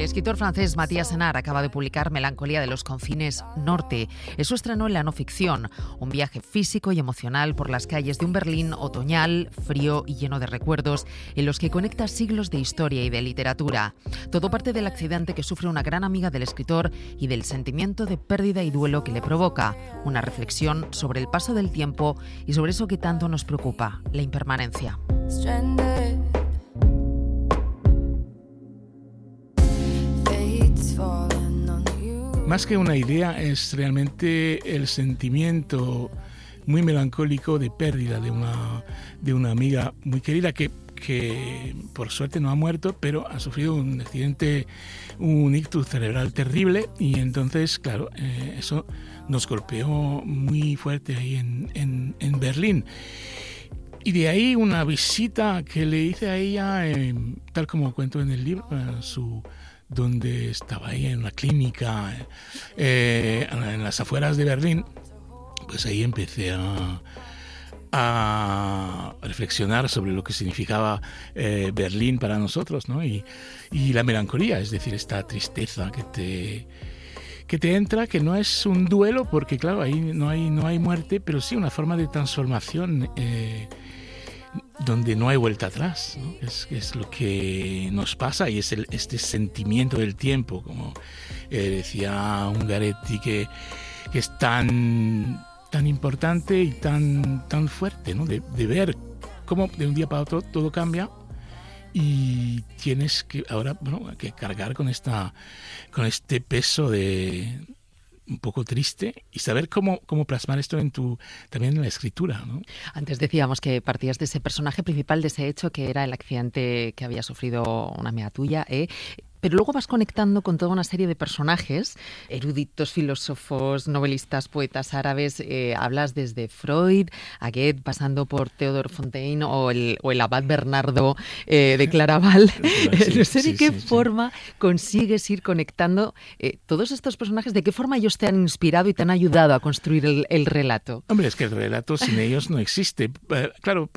escritor francés Matías Senar acaba de publicar Melancolía de los confines norte. Eso estrenó en la no ficción, un viaje físico y emocional por las calles de un Berlín otoñal, frío y lleno de recuerdos, en los que conecta siglos de historia y de literatura. Todo parte del accidente que sufre una gran amiga del escritor y del sentimiento de pérdida y duelo que le provoca. Una reflexión sobre el paso del tiempo y sobre eso que tanto nos preocupa, la impermanencia. Más que una idea, es realmente el sentimiento muy melancólico de pérdida de una amiga muy querida que por suerte no ha muerto, pero ha sufrido un accidente, un ictus cerebral terrible, y entonces, claro, eso nos golpeó muy fuerte ahí en Berlín. Y de ahí una visita que le hice a ella, tal como cuento en el libro, donde estaba ella en una clínica en las afueras de Berlín. Pues ahí empecé a reflexionar sobre lo que significaba Berlín para nosotros, ¿no? Y la melancolía, es decir, esta tristeza que te entra, que no es un duelo, porque claro, ahí no hay muerte, pero sí una forma de transformación donde no hay vuelta atrás, ¿no? Es lo que nos pasa, y es este sentimiento del tiempo, como decía Ungaretti, que es tan importante y tan fuerte, ¿no? De ver cómo de un día para otro todo cambia y tienes que ahora, que cargar con este peso de un poco triste, y saber cómo plasmar esto también en la escritura, ¿no? Antes decíamos que partías de ese personaje principal, de ese hecho que era el accidente que había sufrido una amiga tuya, pero luego vas conectando con toda una serie de personajes, eruditos, filósofos, novelistas, poetas árabes. Hablas desde Freud a Goethe, pasando por Theodor Fontane o el abad Bernardo de Claraval. No sé de qué forma consigues ir conectando todos estos personajes, de qué forma ellos te han inspirado y te han ayudado a construir el relato. Hombre, es que el relato sin ellos no existe. Claro,